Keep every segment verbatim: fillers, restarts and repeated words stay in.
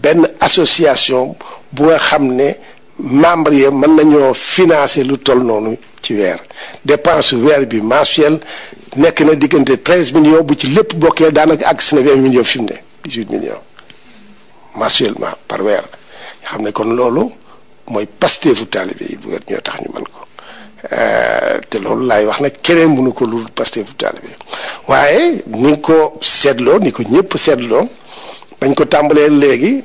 benn association bu nga xam ne membre yi mën nañoo financer lu toll noonu ci weer dépense weer bi mensuel nekk na diggante treize millions bu ci lépp bokkee daanaka àgg si na vingt millions fi mu ne dix-huit millions mensuellement par weer nga xam ne kon loolu mooy pasteefu taalibe yi bu weer ñoo tax ñu mën ko te loolu laay wax nag keneen mënu ko lu pasteefu taalibe waaye ni nga ko seetloo ni ko ñëpp seetloo bañ ko tàmbalee léegi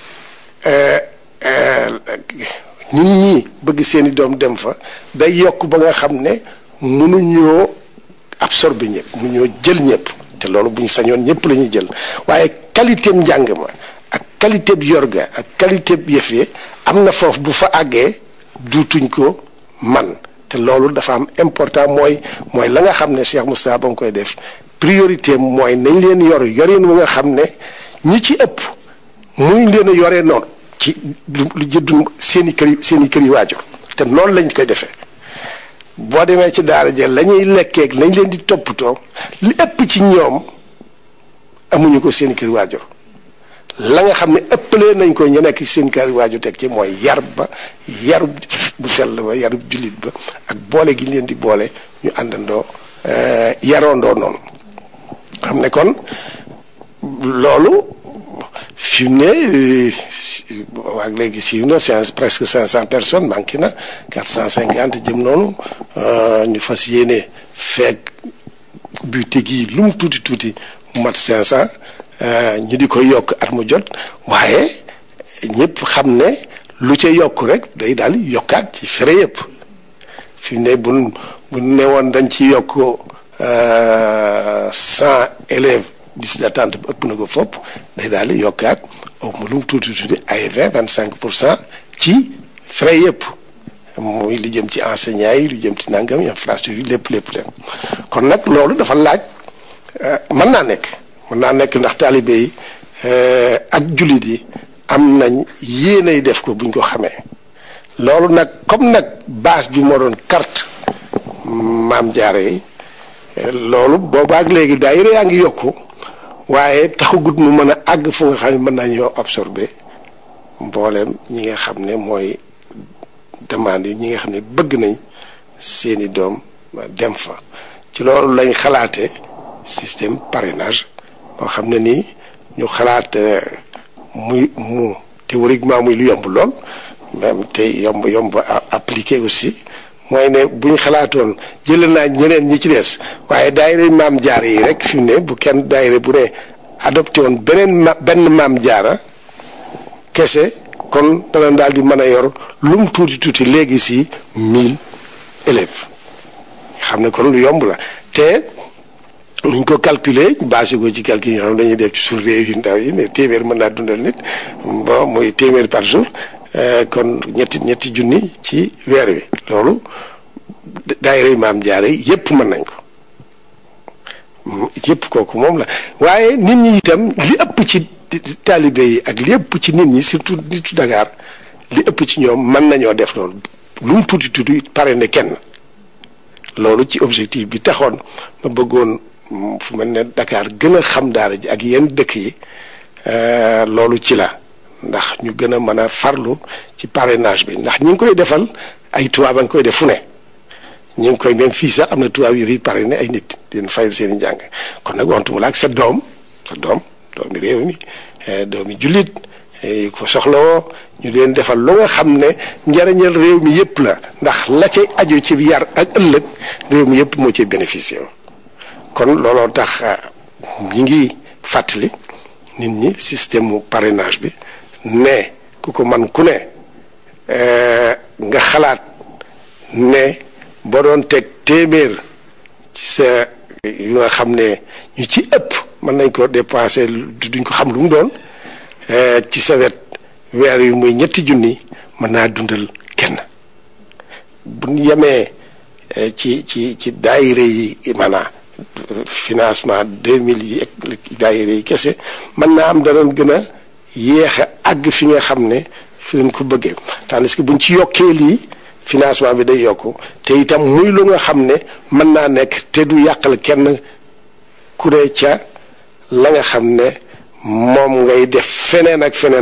nit ñi bëgg seeni doom dem fa day yokk ba nga xam ne mënuñoo absorber ñëpp mënuñoo jël ñëpp te loolu bu ñu sañoon ñëpp la ñuy jël waaye qualité njàng ma ak qualité bi yorga ak qualité bi yëf yi am na foofu bu fa àggee duutuñ ko man te loolu dafa am important mooy mooy la nga xam ne Cheikh Moustapha ba mu koy def priorité mooy nañ leen yor yoreen wu nga xam ne ñi ci ëpp muñ leen a yoree noonu ci lu lu jëddu seen i kër yi seen i kër yi waajur te noonu lañ koy defee boo demee ci daara ja la ñuy lekkeeg lañ leen di toppatoo li ëpp ci ñoom amuñu ko seen i kër yi waajur la nga xam ne ëppalee nañ ko ñu nekk ci seen kër yi waajur teg ci mooy yar ba yarub bu sell ba yarub jullit ba ak boole gi leen di boole ñu àndandoo yaroondoo noonu xam ne kon loolu fi mu ne waag léegi siiw na c'est presque cinq cent personnes manqué na quatre cent cinquante jëm noonu ñu fas yéene feeg bu tegi lu mu tuuti tuuti mu mat cinq cent ñu di ko yokk at mu jot waaye ñëpp xam ne lu ca yokk rek day daal yokkaat ci frais yëpp fi mu ne bu bu ne woon dañ ci yokk cent élèves liste d'attente bi ëpp na ko fopp day daal di yokkaat au lu mu tuuti tuuti ay vingt vingt cinq pour cent ci frais yëpp muy lu jëm ci enseignants yi lu jëm ci nangam infrastructure yi lépp lépp lépp kon nag loolu dafa laaj mën naa nekk mën naa nekk ndax taalibe yi ak jullit yi am nañ yéenay def ko buñ ko xamee loolu nag comme nag base bi moo doon carte maam jaare yi loolu boobaak léegi daayira yaa ngi yokku waaye taxagut mu mën a àgg fu nga xam ne mën nañoo absorber mbooleem ñi nga xam ne mooy demande yi ñi nga xam ne bëgg nañ seeni doom dem fa ci loolu lañ xalaate système parrainage boo xam ne nii ñu xalaat muy mu théoriquement muy lu yomb lool même te yomb yomb appliqué aussi mooy ne bu ñu xalaatoon jëlee naa ñeneen ñi ci des waaye daayira maam jaara yi rek fi mu ne bu kenn daayira bu ne adopté woon beneen ma benn maam jaara kese kon dana daal di mën a yor lu mu tuuti tuuti léegi si mille élèves xam ne kon lu yomb la te nuñ ko calculer basé ko ci calcul yi nga xam dañuy def ci suñu réew yu ndaw yi ne téeméer mën naa dundal nit bon muy téeméer par jour kon ñetti ñetti junni ci weer wi loolu daayira maam jaare yépp mën nañ ko yépp kooku moom la waaye nit ñi itam li ëpp ci taalibe yi ak li ëpp ci nit ñi surtout nitu Dakar li ëpp ci ñoom mën nañoo def loolu lu mu tuuti tuuti pare ne kenn loolu ci objectif bi taxoon ma bëggoon fu mel ne Dakar gën a xam daara ji ak yenn dëkk yi loolu ci la ndax ñu gën a mën a farlu ci parrainage bi ndax ñi ngi koy defal ay tubaab a ngi koy def fu ne ñu ngi koy même fii sax am na tubaab yu fi parrainé ay nit di fayal seen i njàng kon nag waxtu mu la ak sa doom sa doom doomi réew mi doomi jullit yu ko soxlawoo ñu leen defal lu nga xam ne njariñal réew mi yëpp la ndax la cay aju ci yar ak ëllëg réew mi yëpp moo ciy bénéficié kon looloo tax ñi ngi fàttali nit ñi système mu parrainage bi ne ku ko man ku ne nga xalaat ne boo doon teg téeméer ci sa yu nga xam ne ñu ci ëpp mën nañ ko dépenser duñ ko xam lu mu doon ci sa wet weer yu muy ñetti junni mën naa dundal kenn bu ñu yemee ci ci ci daayira yi maanaam financement deux mille yi ak daayira yi kese mën naa am danoon gën a yéex a àgg fi nga xam ne fi leen ko bëggee tandis que buñ ci yokkee lii financement bi day yokku te itam muy lu nga xam ne mën naa nekk te du yàqal kenn ku ne ca la nga xam ne moom ngay def feneen ak feneen